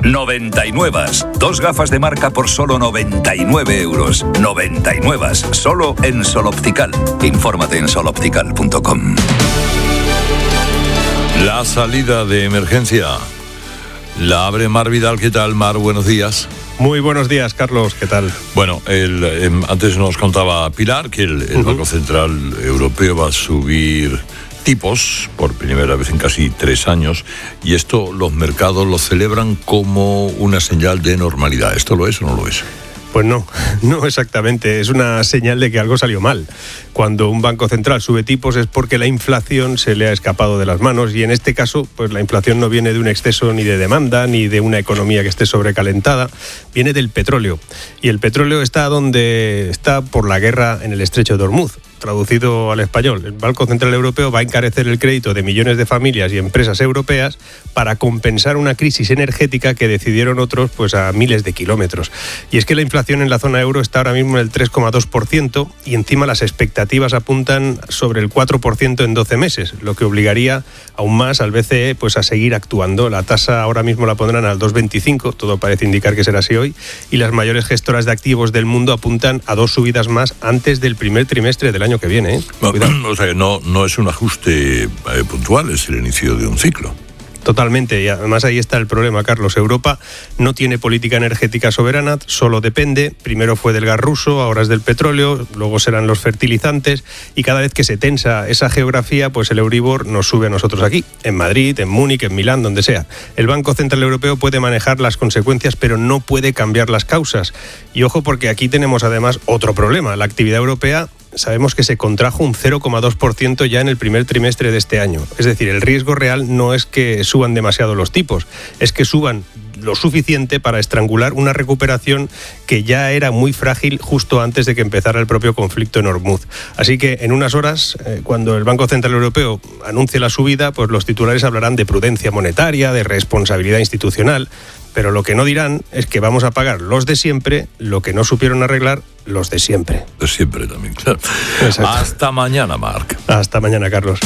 99. 2 gafas de marca por solo 99 euros. 99. Solo en Sol Optical. Infórmate en soloptical.com. La salida de emergencia la abre Mar Vidal. ¿Qué tal, Mar? Buenos días. Muy buenos días, Carlos. ¿Qué tal? Bueno, antes nos contaba Pilar que el Banco Central Europeo va a subir tipos por primera vez en casi 3 años, y esto los mercados lo celebran como una señal de normalidad. ¿Esto lo es o no lo es? Pues no exactamente. Es una señal de que algo salió mal. Cuando un banco central sube tipos es porque la inflación se le ha escapado de las manos, y en este caso, pues la inflación no viene de un exceso ni de demanda, ni de una economía que esté sobrecalentada, viene del petróleo. Y el petróleo está donde está por la guerra en el estrecho de Hormuz. Traducido al español, el Banco Central Europeo va a encarecer el crédito de millones de familias y empresas europeas para compensar una crisis energética que decidieron otros pues a miles de kilómetros. Y es que la inflación en la zona euro está ahora mismo en el 3,2%, y encima las expectativas apuntan sobre el 4% en 12 meses, lo que obligaría aún más al BCE pues a seguir actuando. La tasa ahora mismo la pondrán al 2,25, todo parece indicar que será así hoy, y las mayores gestoras de activos del mundo apuntan a 2 subidas más antes del primer trimestre del año que viene. O sea que no es un ajuste puntual, es el inicio de un ciclo. Totalmente, y además ahí está el problema, Carlos. Europa no tiene política energética soberana, solo depende. Primero fue del gas ruso, ahora es del petróleo, luego serán los fertilizantes, y cada vez que se tensa esa geografía, pues el Euribor nos sube a nosotros aquí, en Madrid, en Múnich, en Milán, donde sea. El Banco Central Europeo puede manejar las consecuencias, pero no puede cambiar las causas. Y ojo, porque aquí tenemos además otro problema. La actividad europea sabemos que se contrajo un 0,2% ya en el primer trimestre de este año. Es decir, el riesgo real no es que suban demasiado los tipos, es que suban lo suficiente para estrangular una recuperación que ya era muy frágil justo antes de que empezara el propio conflicto en Hormuz. Así que en unas horas, cuando el Banco Central Europeo anuncie la subida, pues los titulares hablarán de prudencia monetaria, de responsabilidad institucional, pero lo que no dirán es que vamos a pagar los de siempre lo que no supieron arreglar los de siempre. De siempre también, claro. Exacto. Hasta mañana, Marc. Hasta mañana, Carlos.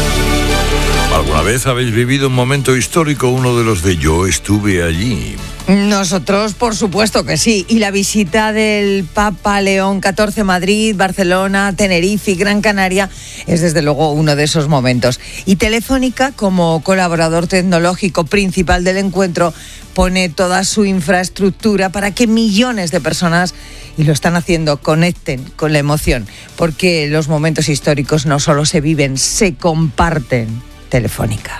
¿Alguna vez habéis vivido un momento histórico, uno de los de Yo estuve allí? Nosotros, por supuesto que sí. Y la visita del Papa León XIV, Madrid, Barcelona, Tenerife y Gran Canaria es desde luego uno de esos momentos. Y Telefónica, como colaborador tecnológico principal del encuentro, pone toda su infraestructura para que millones de personas, y lo están haciendo, conecten con la emoción. Porque los momentos históricos no solo se viven, se comparten. Telefónica.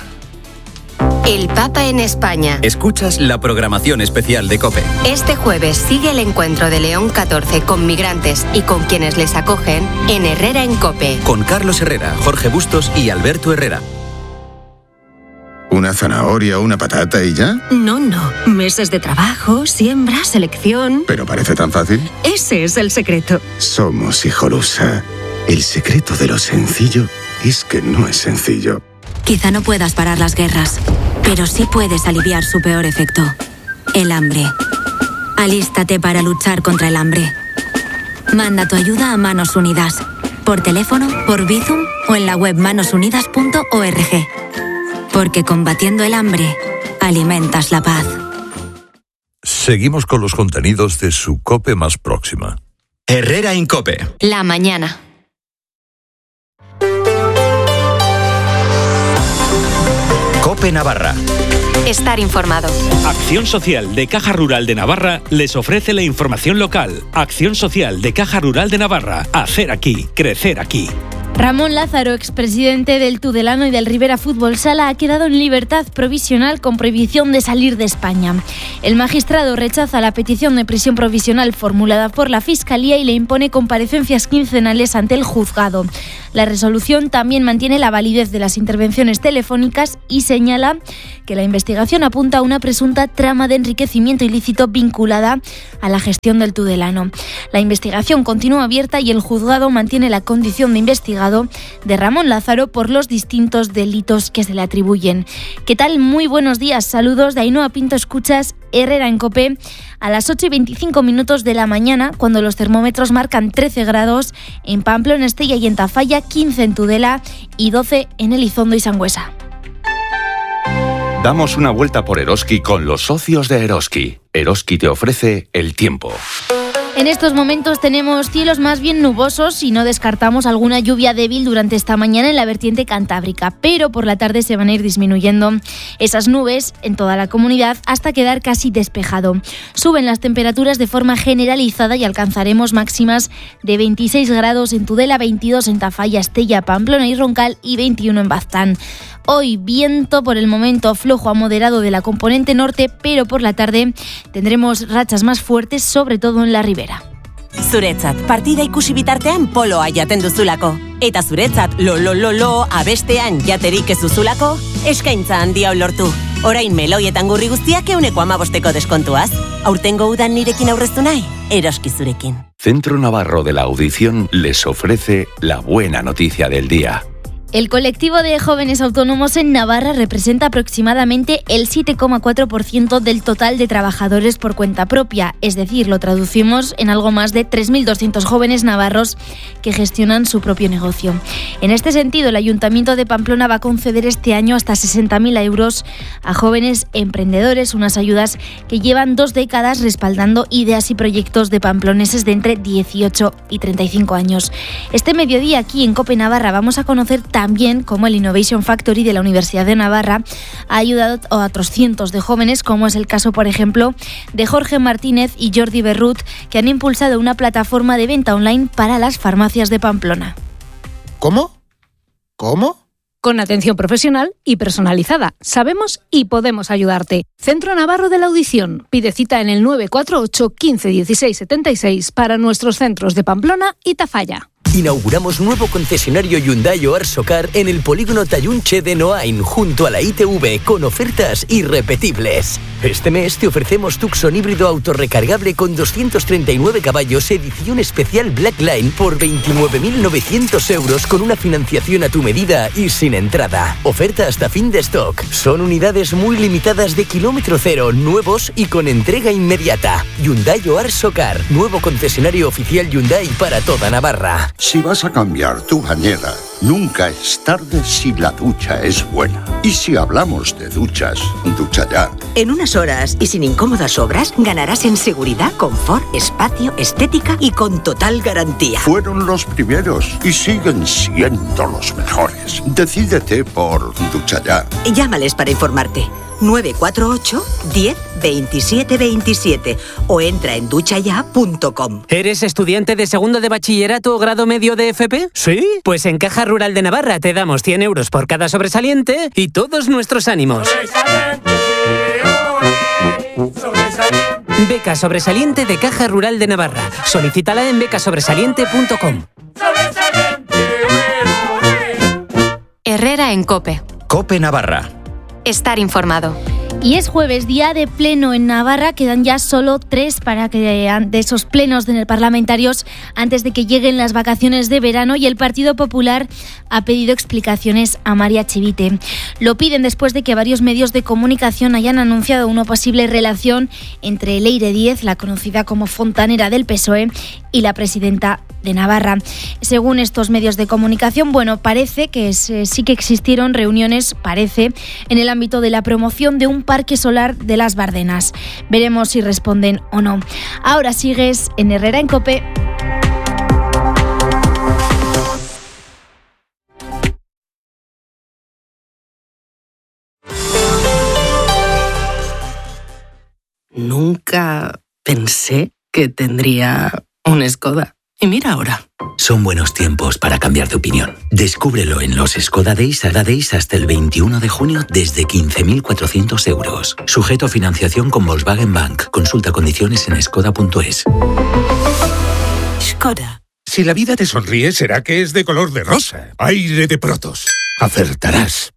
El Papa en España. Escuchas la programación especial de COPE. Este jueves sigue el encuentro de León XIV con migrantes y con quienes les acogen en Herrera en COPE. Con Carlos Herrera, Jorge Bustos y Alberto Herrera. ¿Una zanahoria o una patata y ya? No. Meses de trabajo, siembra, selección. ¿Pero parece tan fácil? Ese es el secreto. Somos Hijolusa. El secreto de lo sencillo es que no es sencillo. Quizá no puedas parar las guerras, pero sí puedes aliviar su peor efecto, el hambre. Alístate para luchar contra el hambre. Manda tu ayuda a Manos Unidas, por teléfono, por Bizum o en la web manosunidas.org. Porque combatiendo el hambre, alimentas la paz. Seguimos con los contenidos de su COPE más próxima. Herrera en COPE. La mañana. COPE Navarra. Estar informado. Acción Social de Caja Rural de Navarra les ofrece la información local. Acción Social de Caja Rural de Navarra. Hacer aquí, crecer aquí. Ramón Lázaro, expresidente del Tudelano y del Rivera Fútbol Sala, ha quedado en libertad provisional con prohibición de salir de España. El magistrado rechaza la petición de prisión provisional formulada por la Fiscalía y le impone comparecencias quincenales ante el juzgado. La resolución también mantiene la validez de las intervenciones telefónicas y señala que la investigación apunta a una presunta trama de enriquecimiento ilícito vinculada a la gestión del Tudelano. La investigación continúa abierta y el juzgado mantiene la condición de investigado de Ramón Lázaro por los distintos delitos que se le atribuyen. ¿Qué tal? Muy buenos días. Saludos de Ainhoa Pinto. Escuchas Herrera en COPE a las 8:25 de la mañana, cuando los termómetros marcan 13 grados en Pamplona, Estella y en Tafalla, 15 en Tudela y 12 en Elizondo y Sangüesa. Damos una vuelta por Eroski con los socios de Eroski. Eroski te ofrece el tiempo. En estos momentos tenemos cielos más bien nubosos y no descartamos alguna lluvia débil durante esta mañana en la vertiente cantábrica, pero por la tarde se van a ir disminuyendo esas nubes en toda la comunidad hasta quedar casi despejado. Suben las temperaturas de forma generalizada y alcanzaremos máximas de 26 grados en Tudela, 22 en Tafalla, Estella, Pamplona y Roncal y 21 en Baztán. Hoy viento por el momento flojo a moderado de la componente norte, pero por la tarde tendremos rachas más fuertes, sobre todo en la ribera. Zuretzat, partida ikusi bitartean poloa jaten duzulako. Eta zuretzat, lo, abestean jaterik ez duzulako, eskaintza handia lortu. Orain meloietan gurri guztiak 15% deskontuaz. Aurtengo udan nirekin aurreztu nahi, Eroski zurekin. Centro Navarro de la Audición les ofrece la buena noticia del día. El colectivo de jóvenes autónomos en Navarra representa aproximadamente el 7,4% del total de trabajadores por cuenta propia, es decir, lo traducimos en algo más de 3.200 jóvenes navarros que gestionan su propio negocio. En este sentido, el Ayuntamiento de Pamplona va a conceder este año hasta 60.000 euros a jóvenes emprendedores, unas ayudas que llevan 2 décadas respaldando ideas y proyectos de pamploneses de entre 18 y 35 años. Este mediodía aquí en COPE Navarra vamos a conocer también cómo el Innovation Factory de la Universidad de Navarra ha ayudado a otros cientos de jóvenes, como es el caso, por ejemplo, de Jorge Martínez y Jordi Berrut, que han impulsado una plataforma de venta online para las farmacias de Pamplona. ¿Cómo? Con atención profesional y personalizada. Sabemos y podemos ayudarte. Centro Navarro de la Audición. Pide cita en el 948 15 16 76 para nuestros centros de Pamplona y Tafalla. Inauguramos nuevo concesionario Hyundai Oarsocar en el polígono Tallunche de Noain, junto a la ITV, con ofertas irrepetibles. Este mes te ofrecemos Tucson híbrido autorrecargable con 239 caballos, edición especial Black Line, por 29.900 euros con una financiación a tu medida y sin entrada. Oferta hasta fin de stock. Son unidades muy limitadas de kilómetro cero, nuevos y con entrega inmediata. Hyundai Oarsocar, nuevo concesionario oficial Hyundai para toda Navarra. Si vas a cambiar tu bañera, nunca es tarde si la ducha es buena. Y si hablamos de duchas, Ducha Ya. En unas horas y sin incómodas obras, ganarás en seguridad, confort, espacio, estética y con total garantía. Fueron los primeros y siguen siendo los mejores. Decídete por Ducha Ya. Llámales para informarte. 948 10 27 27 o entra en duchaya.com. ¿Eres estudiante de segundo de bachillerato o grado medio de FP? ¿Sí? Pues en Caja Rural de Navarra te damos 100 euros por cada sobresaliente y todos nuestros ánimos. Beca sobresaliente de Caja Rural de Navarra. Solicítala en becasobresaliente.com. Herrera en COPE. COPE Navarra. Estar informado. Y es jueves, día de pleno en Navarra. Quedan ya solo 3 para que de esos plenos parlamentarios antes de que lleguen las vacaciones de verano, y el Partido Popular ha pedido explicaciones a María Chivite. Lo piden después de que varios medios de comunicación hayan anunciado una posible relación entre Leire Díez, la conocida como fontanera del PSOE, y la presidenta de Navarra. Según estos medios de comunicación, parece que sí que existieron reuniones, en el ámbito de la promoción de un parque solar de las Bardenas. Veremos si responden o no. Ahora sigues en Herrera en COPE. Nunca pensé que tendría un Skoda. Y mira ahora. Son buenos tiempos para cambiar de opinión. Descúbrelo en los Skoda Days Days hasta el 21 de junio desde 15.400 euros. Sujeto a financiación con Volkswagen Bank. Consulta condiciones en skoda.es. Skoda. Si la vida te sonríe, será que es de color de rosa. Aire de Protos. Acertarás.